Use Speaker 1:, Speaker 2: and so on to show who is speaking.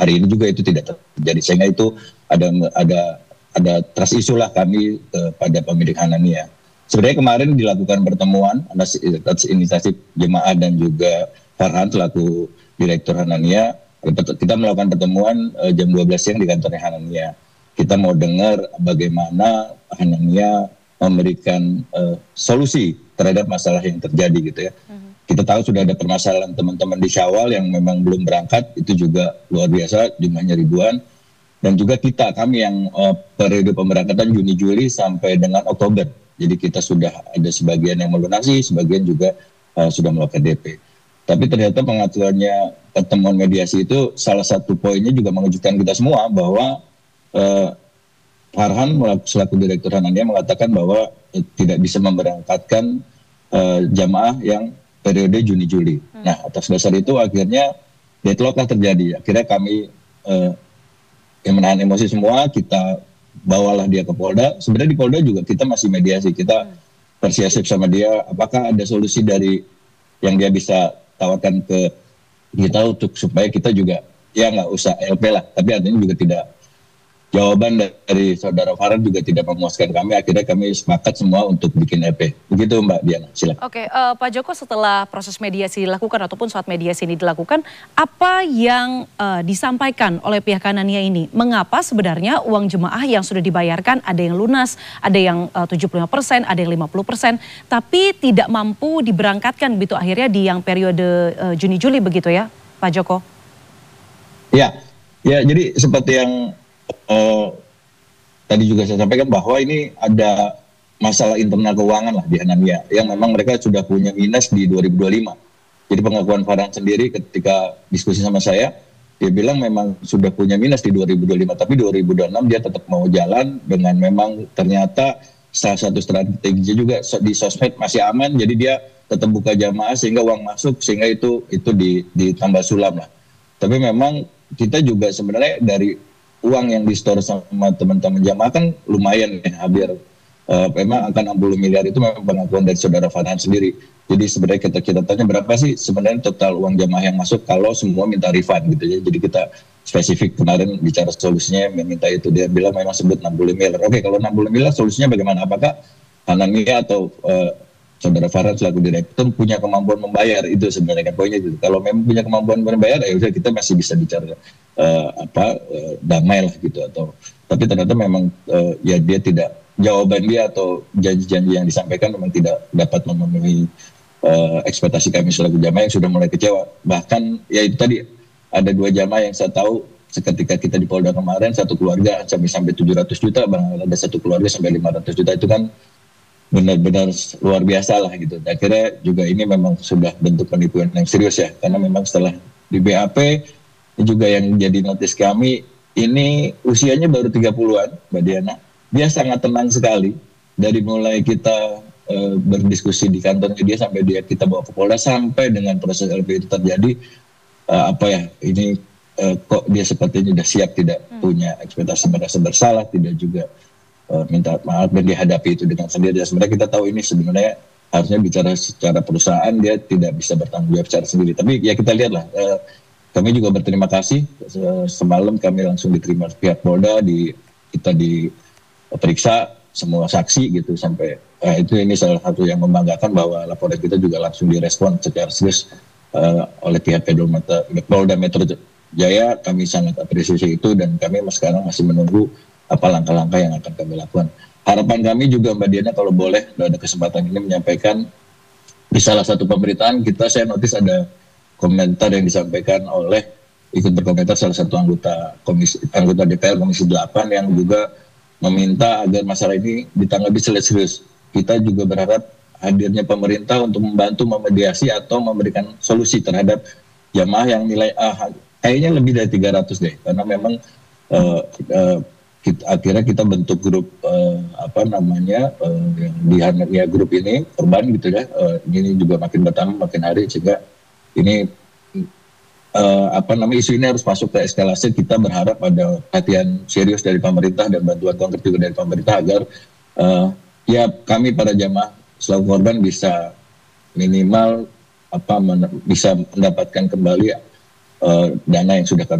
Speaker 1: hari ini juga itu tidak terjadi, sehingga itu ada trust issue lah kami pada pemilik Hanania. Sebenarnya kemarin dilakukan pertemuan atas inisiatif jemaah dan juga Farhan selaku Direktur Hanania. Kita melakukan pertemuan jam 12 siang di kantornya Hanania. Kita mau dengar bagaimana Hanania memberikan solusi terhadap masalah yang terjadi gitu ya. Kita tahu sudah ada permasalahan teman-teman di Syawal yang memang belum berangkat, itu juga luar biasa, jumlahnya ribuan. Dan juga kami yang periode pemberangkatan Juni Juli sampai dengan Oktober. Jadi kita sudah ada sebagian yang melunasi, sebagian juga sudah melakukan DP. Tapi ternyata pengaturannya pertemuan mediasi itu salah satu poinnya juga mengejutkan kita semua, bahwa Farhan selaku Direktur Hanania mengatakan bahwa tidak bisa memberangkatkan jamaah yang periode Juni Juli. Nah, atas dasar itu akhirnya deadlock lah terjadi. Akhirnya kami yang menahan emosi semua, kita bawalah dia ke Polda. Sebenarnya di Polda juga kita masih mediasi, kita persuasif sama dia, apakah ada solusi dari yang dia bisa tawarkan ke kita untuk supaya kita juga ya nggak usah LP lah. Tapi artinya juga tidak, jawaban dari saudara Farhan juga tidak memuaskan kami. Akhirnya kami sepakat semua untuk bikin EP. Begitu Mbak Diana, silakan.
Speaker 2: Oke, Pak Joko, setelah proses mediasi dilakukan ataupun saat mediasi ini dilakukan, apa yang disampaikan oleh pihak Hanania ini? Mengapa sebenarnya uang jemaah yang sudah dibayarkan, ada yang lunas, ada yang 75%, ada yang 50%, tapi tidak mampu diberangkatkan begitu akhirnya di yang periode Juni-Juli begitu ya, Pak Joko?
Speaker 1: Ya, jadi seperti yang tadi juga saya sampaikan bahwa ini ada masalah internal keuangan lah di Hanania yang memang mereka sudah punya minus di 2025. Jadi pengakuan Farhan sendiri ketika diskusi sama saya, dia bilang memang sudah punya minus di 2025, tapi 2026 dia tetap mau jalan dengan memang ternyata salah satu strategi juga di sosmed masih aman, jadi dia tetap buka jamaah sehingga uang masuk, sehingga itu ditambah sulam lah. Tapi memang kita juga sebenarnya dari uang yang di-store sama teman-teman jamaah kan lumayan ya, hampir memang angka 60 miliar itu memang pengakuan dari saudara Farhan sendiri. Jadi sebenarnya kita tanya berapa sih sebenarnya total uang jamaah yang masuk kalau semua minta refund gitu ya. Jadi kita spesifik kemarin bicara solusinya meminta itu, dia bilang memang sebut 60 miliar. Oke, kalau 60 miliar solusinya bagaimana? Apakah Hanania atau saudara Farhan selaku direktur punya kemampuan membayar? Itu sebenarnya kan poinnya gitu. Kalau memang punya kemampuan membayar, ya udah kita masih bisa bicara damai lah gitu. Atau tapi ternyata memang ya dia tidak, jawaban dia atau janji-janji yang disampaikan memang tidak dapat memenuhi ekspektasi kami selaku jamaah yang sudah mulai kecewa. Bahkan ya itu tadi ada 2 jamaah yang saya tahu seketika kita di Polda kemarin, satu keluarga sampai 700 juta, ada satu keluarga sampai 500 juta, itu kan benar-benar luar biasa lah gitu. Akhirnya juga ini memang sudah bentuk penipuan yang serius ya, karena memang setelah di BAP ini juga yang jadi notis kami, ini usianya baru 30-an Mbak Diana. Dia sangat tenang sekali dari mulai kita berdiskusi di kantornya dia sampai kita bawa ke Polda, sampai dengan proses LP itu terjadi, ini kok dia sepertinya sudah siap, tidak punya ekspektasi merasa bersalah, tidak juga minta maaf dan dihadapi itu dengan sendiri. Dan sebenarnya kita tahu ini sebenarnya harusnya bicara secara perusahaan, dia tidak bisa bertanggung jawab secara sendiri. Tapi ya kita lihatlah, kami juga berterima kasih, semalam kami langsung diterima pihak Polda, kita diperiksa semua saksi gitu, sampai ini salah satu yang membanggakan bahwa laporan kita juga langsung direspon secara serius oleh pihak Polda Metro Jaya. Kami sangat apresiasi itu dan kami sekarang masih menunggu apa langkah-langkah yang akan kami lakukan. Harapan kami juga Mbak Diana, kalau boleh ada kesempatan ini menyampaikan, di salah satu pemberitaan kita saya notice ada komentar yang disampaikan oleh, ikut berkomentar salah satu anggota DPR Komisi 8 yang juga meminta agar masalah ini ditanggapi serius. Kita juga berharap hadirnya pemerintah untuk membantu memediasi atau memberikan solusi terhadap jamaah yang nilai A kayaknya lebih dari 300 deh, karena memang akhirnya kita bentuk grup yang di grup ini korban gitu ya, ini juga makin bertambah makin hari, sehingga ini isu ini harus masuk ke eskalasi. Kita berharap ada perhatian serius dari pemerintah dan bantuan konkret juga dari pemerintah agar ya kami para jamaah selaku korban bisa minimal bisa mendapatkan kembali dana yang sudah kami